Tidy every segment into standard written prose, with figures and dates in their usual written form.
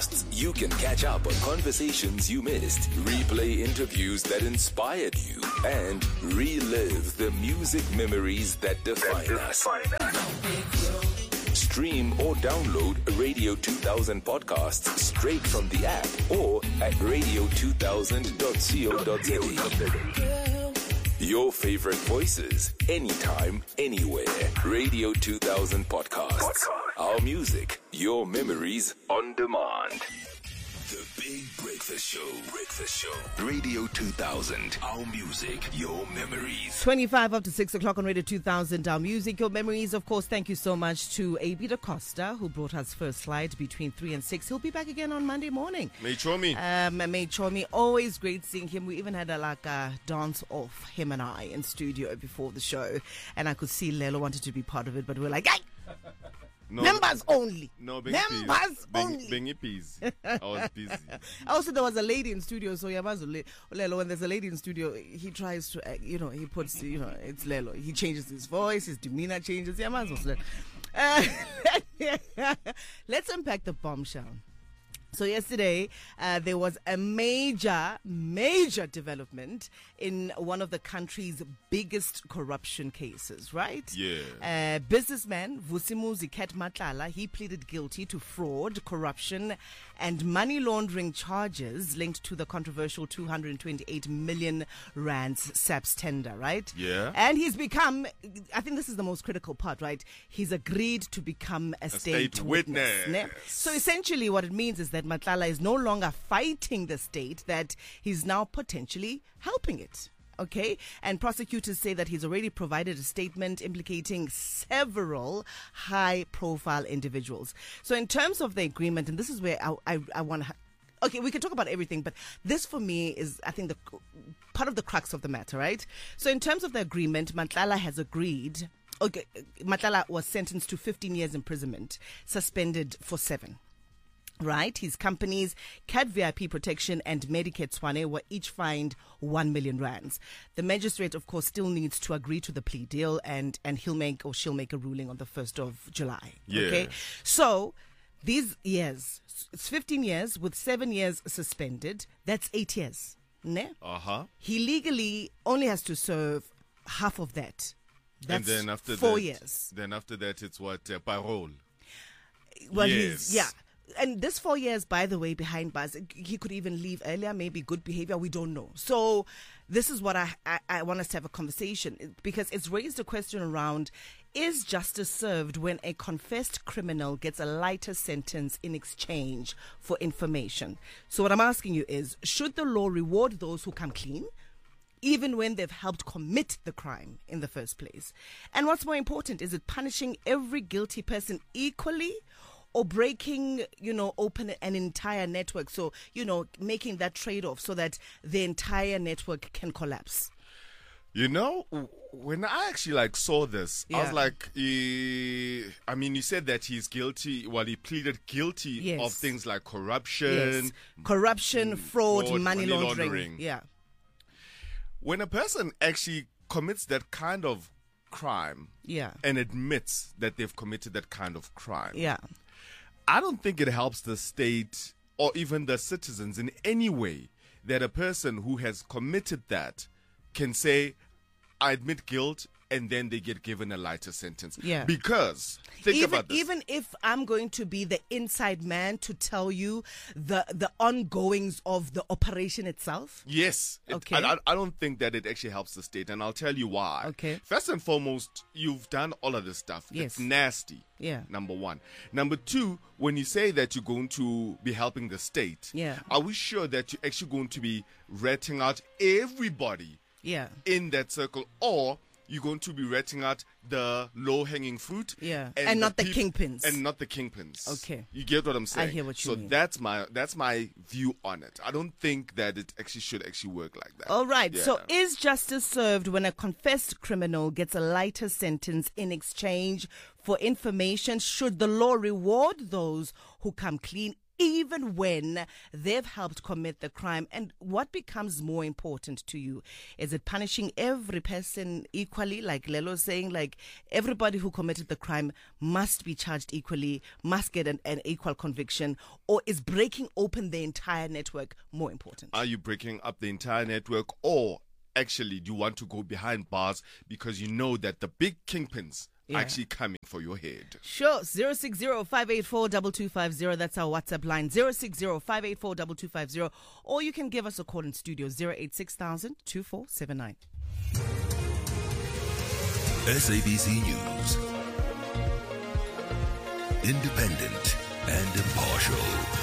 podcasts, you can catch up on conversations you missed, replay interviews that inspired you, and relive the music memories that define us. Stream or download Radio 2000 podcasts straight from the app or at radio2000.co.za. Your favorite voices, anytime, anywhere. Radio 2000 podcasts. Our music, your memories on demand. The Big Breakfast Show. Radio 2000. Our music, your memories. 25 up to 6 o'clock on Radio 2000. Our music, your memories. Of course, thank you so much to A.B. Da Costa, who brought us first flight between 3 and 6. He'll be back again on Monday morning. May Chomi. Always great seeing him. We even had a dance off, him and I, in studio before the show. And I could see Lelo wanted to be part of it, but we're like, hey! No, members only. No, members only. Bengi peas. I was busy. Also, there was a lady in studio, so Lelo, when there's a lady in studio, he tries to, he puts, it's Lelo. He changes his voice, his demeanor changes. Let's unpack the bombshell. So yesterday, there was a major development in one of the country's biggest corruption cases, right? Yeah. Businessman Vusimuzi Ket Matlala, he pleaded guilty to fraud, corruption, and money laundering charges linked to the controversial 228 million rands SAPS tender, right? Yeah. And he's become, I think this is the most critical part, right? He's agreed to become a state witness. So essentially what it means is that Matlala is no longer fighting the state, that he's now potentially helping it. Okay, and prosecutors say that he's already provided a statement implicating several high-profile individuals. So in terms of the agreement, and this is where I want to... Okay, we can talk about everything, but this for me is, I think, the part of the crux of the matter, right? So in terms of the agreement, Matlala has agreed... Okay, Matlala was sentenced to 15 years imprisonment, suspended for 7. Right, his companies, Cat VIP Protection and Medicare Tshwane, were each fined 1 million rands. The magistrate, of course, still needs to agree to the plea deal, and she'll make a ruling on the 1st of July. Yeah. Okay, so these years, it's 15 years with 7 years suspended. That's 8 years. Ne? He legally only has to serve half of that. That's and then after 4 years. Then after that, it's what parole. Well, yes. And this 4 years, by the way, behind bars, he could even leave earlier, maybe good behavior, we don't know. So this is what I want us to have a conversation, because it's raised a question around, is justice served when a confessed criminal gets a lighter sentence in exchange for information? So what I'm asking you is, should the law reward those who come clean, even when they've helped commit the crime in the first place? And what's more important, is it punishing every guilty person equally, or breaking, open an entire network? So, making that trade-off so that the entire network can collapse. When I actually saw this, I was like, you said that he's guilty. Well, he pleaded guilty of things like corruption. Corruption, fraud, money laundering. Yeah. When a person actually commits that kind of crime and admits that they've committed that kind of crime, I don't think it helps the state or even the citizens in any way that a person who has committed that can say, I admit guilt, and then they get given a lighter sentence. Yeah. Because, think about this. Even if I'm going to be the inside man to tell you the ongoings of the operation itself? Yes. Okay. I don't think that it actually helps the state, and I'll tell you why. Okay. First and foremost, you've done all of this stuff. Yes. It's nasty. Yeah. Number one. Number two, when you say that you're going to be helping the state, are we sure that you're actually going to be ratting out everybody in that circle, or you're going to be ratting out the low-hanging fruit, and not the kingpins, and not the kingpins. Okay, you get what I'm saying? I hear what you mean. So that's my view on it. I don't think that it actually should work like that. All right. So is justice served when a confessed criminal gets a lighter sentence in exchange for information? Should the law reward those who come clean, even when they've helped commit the crime? And what becomes more important to you? Is it punishing every person equally, like Lelo saying, like everybody who committed the crime must be charged equally, must get an equal conviction, or is breaking open the entire network more important? Are you breaking up the entire network, or actually do you want to go behind bars because you know that the big kingpins actually coming for your head? Sure. 060-584-2250. That's our WhatsApp line. 060-584-2250. Or you can give us a call in studio. 086-2479. SABC News. Independent and impartial.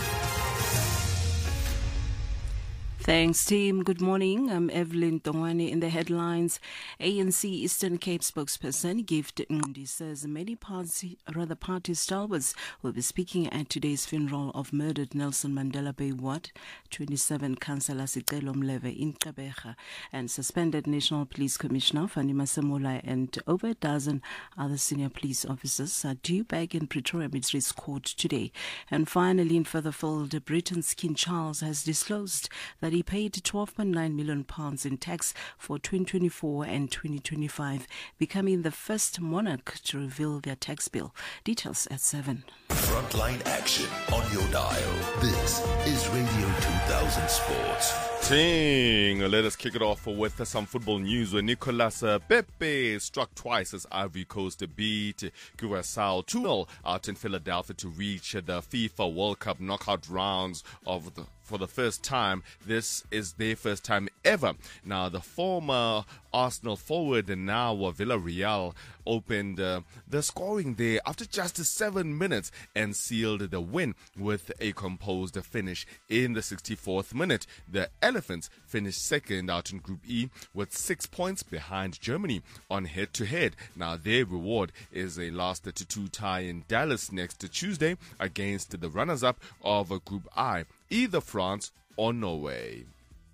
Thanks, team. Good morning. I'm Evelyn Tongwane. In the headlines, ANC Eastern Cape spokesperson Gift Ngundi says many party stalwarts will be speaking at today's funeral of murdered Nelson Mandela Bay Ward 27 Councillor Sicelo Mleve in Gqeberha, and suspended National Police Commissioner Fanny Masemola and over a dozen other senior police officers are due back in Pretoria Magistrates Court today. And finally, in Furtherfield, Britain's King Charles has disclosed that he paid £12.9 million in tax for 2024 and 2025, becoming the first monarch to reveal their tax bill. Details at 7. Frontline action on your dial. This is Radio 2000 Sports. Let us kick it off with some football news where Nicolas Pepe struck twice as Ivory Coast beat Curaçao 2-0 out in Philadelphia to reach the FIFA World Cup knockout rounds for the first time. This is their first time ever. Now, the former Arsenal forward and now Villarreal opened the scoring there after just 7 minutes and sealed the win with a composed finish in the 64th minute. The Elephants finished second out in Group E with 6 points behind Germany on head-to-head. Now, their reward is a last 2 tie in Dallas next Tuesday against the runners-up of Group I, either France or Norway.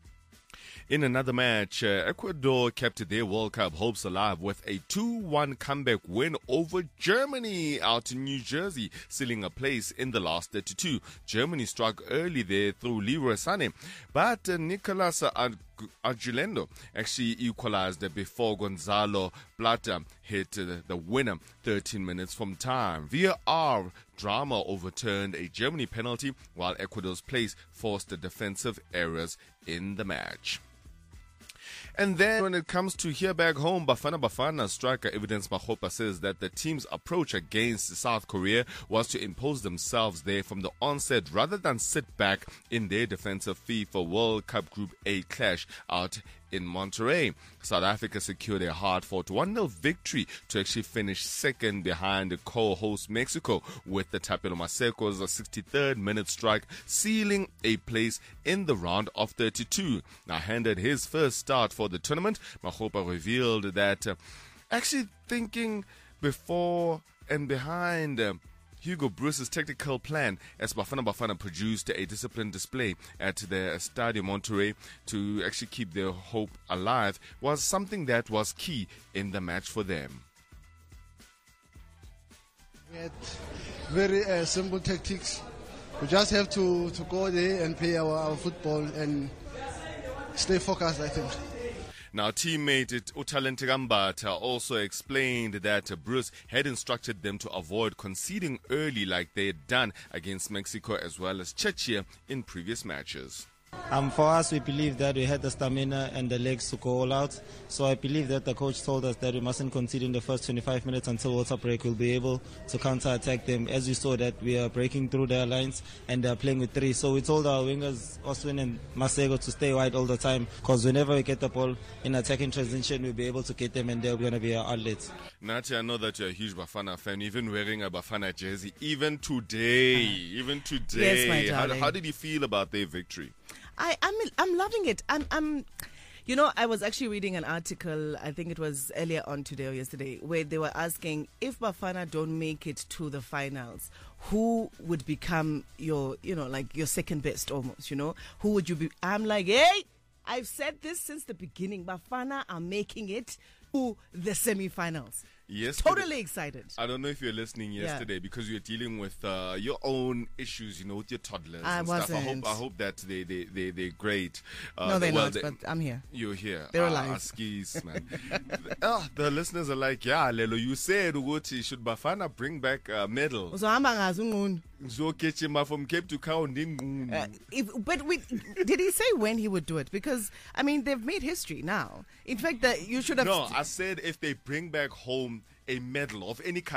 In another match, Ecuador kept their World Cup hopes alive with a 2-1 comeback win over Germany out in New Jersey, sealing a place in the last 32. Germany struck early there through Leroy Sané, but Nicolas Arguelendo actually equalized before Gonzalo Plata hit the winner 13 minutes from time. VAR drama overturned a Germany penalty, while Ecuador's place forced the defensive errors in the match. And then when it comes to here back home, Bafana striker Evidence Makgopa says that the team's approach against South Korea was to impose themselves there from the onset rather than sit back in their defensive FIFA World Cup Group A clash out in Monterrey. South Africa secured a hard-fought 1-0 victory to actually finish second behind the co-host Mexico, with the Tapelo Maseko's 63rd minute strike sealing a place in the round of 32. Now, handed his first start for the tournament, Makgopa revealed that actually thinking before and behind Hugo Bruce's tactical plan as Bafana produced a disciplined display at the Estadio Monterrey to actually keep their hope alive was something that was key in the match for them. We had very simple tactics. We just have to go there and play our football and stay focused, I think. Now, teammate Utalente Gambata also explained that Bruce had instructed them to avoid conceding early like they had done against Mexico as well as Czechia in previous matches. For us, we believe that we had the stamina and the legs to go all out. So I believe that the coach told us that we mustn't concede in the first 25 minutes until water break. We'll be able to counter-attack them. As we saw that we are breaking through their lines and they're playing with 3. So we told our wingers, Oswin and Masego, to stay wide all the time, because whenever we get the ball in attacking transition, we'll be able to get them and they're going to be our outlets. Nati, I know that you're a huge Bafana fan, even wearing a Bafana jersey, even today. Yes, my darling. How did you feel about their victory? I'm loving it. You know, I was actually reading an article, I think it was earlier on today or yesterday, where they were asking if Bafana don't make it to the finals, who would become your second best almost, Who would you be? I'm like, hey, I've said this since the beginning. Bafana are making it to the semi-finals. Yesterday, totally excited. I don't know if you're listening yesterday because you're dealing with your own issues, with your toddlers and stuff. I hope that they're great. No, they're not, but I'm here. You're here. They're alive. Skis, man. The listeners are like, yeah, Lelo, you said Uguti should Bafana bring back a medal. So from Cape to Cow. But did he say when he would do it? Because, I mean, they've made history now. In fact, you should have... No, I said if they bring back home a medal of any kind.